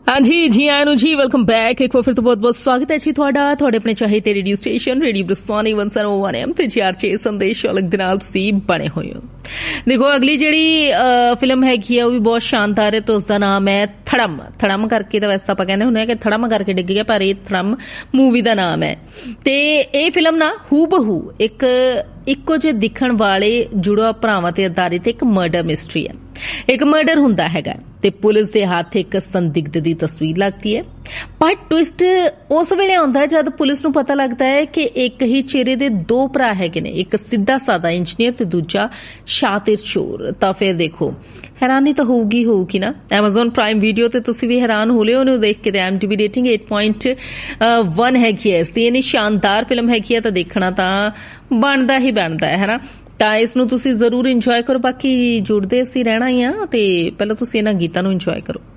हाँ जी आया जी welcome back एक बार फिर तो बहुत बहुत स्वागत है जी ਤੁਹਾਡਾ ਤੁਹਾਡੇ ਆਪਣੇ ਚਾਹੀਦੇ ਰੇਡੀਓ ਸਟੇਸ਼ਨ ਰੇਡੀਓ ਬਰਸਾਨੀ 101 FM ਤੇ GR6 ਸੰਦੇਸ਼ ਵਾਲਕ ਦੇ ਨਾਲ ਤੁਸੀਂ ਬਣੇ ਹੋਏ ਹੋ। ਦੇਖੋ ਅਗਲੀ ਜਿਹੜੀ ਫਿਲਮ ਹੈਗੀ ਆ ਉਹ ਵੀ ਬਹੁਤ ਸ਼ਾਨਦਾਰ ਹੈ ਤੇ ਉਸ ਦਾ ਨਾਮ ਹੈ ਥੜਮ ਕਰਕੇ ਤਾਂ ਵੈਸੇ ਆਪਾਂ ਕਹਿੰਦੇ ਹੁੰਦੇ ਆ ਕਿ ਥੜਮ ਕਰਕੇ ਡਿੱਗ ਗਿਆ ਪਰ ਇਹ ਥੜਮ ਮੂਵੀ ਦਾ ਨਾਮ ਹੈ ਤੇ ਇਹ ਫਿਲਮ ਨਾ ਹੂਬਹੂ ਇੱਕੋ ਜਿਹੇ ਦਿਖਣ ਵਾਲੇ ਜੁੜਵਾ ਭਰਾਵਾਂ ਤੇ ਆਧਾਰਿਤ ਇੱਕ ਮਰਡਰ ਮਿਸਟਰੀ ਹੈ। ਇੱਕ ਮਰਡਰ ਹੁੰਦਾ ਹੈਗਾ ਤੇ ਪੁਲਿਸ ਦੇ ਹੱਥ ਇੱਕ ਸੰਦਿਗਧ ਦੀ ਤਸਵੀਰ ਲੱਗਦੀ ਹੈ ਪਰ ਟਵਿਸਟ ਉਸ ਵੇਲੇ ਆਉਂਦਾ ਜਦ ਪੁਲਿਸ ਨੂੰ ਪਤਾ ਲੱਗਦਾ ਹੈ ਕਿ ਇੱਕ ਹੀ ਚਿਹਰੇ ਦੇ ਦੋ ਭਰਾ ਹੈਗੇ ਨੇ, ਇੱਕ ਸਿੱਧਾ ਸਾਦਾ ਇੰਜੀਨੀਅਰ ਤੇ ਦੂਜਾ ਸ਼ਾਤਿਰ ਚੋਰ। ਤਾਂ ਫਿਰ ਦੇਖੋ ਹੈਰਾਨੀ ਤਾਂ ਹੋਊਗੀ ਨਾ। Amazon Prime Video ਤੇ ਤੁਸੀਂ ਵੀ ਹੈਰਾਨ ਹੋ ਲਿਓ ਉਹਨੂੰ ਦੇਖ ਕੇ। ਤੇ IMDb ਰੇਟਿੰਗ 8.1 ਹੈਗੀ ਹੈ। ਇਸ ਦੀ ਇੰਨੀ ਸ਼ਾਨਦਾਰ ਫਿਲਮ ਹੈਗੀ ਹੈ ਤਾਂ ਦੇਖਣਾ ਤਾਂ ਬਣਦਾ ਹੈ ਨਾ। ਤਾਂ ਇਸ ਨੂੰ ਤੁਸੀਂ ਜ਼ਰੂਰ ਇੰਜੋਏ ਕਰੋ। ਬਾਕੀ ਜੁੜਦੇ ਅਸੀਂ ਰਹਿਣਾ ਹੀ ਆ ਤੇ ਪਹਿਲਾਂ ਤੁਸੀਂ ਇਹਨਾਂ ਗੀਤਾਂ ਨੂੰ ਇੰਜੋਏ ਕਰੋ।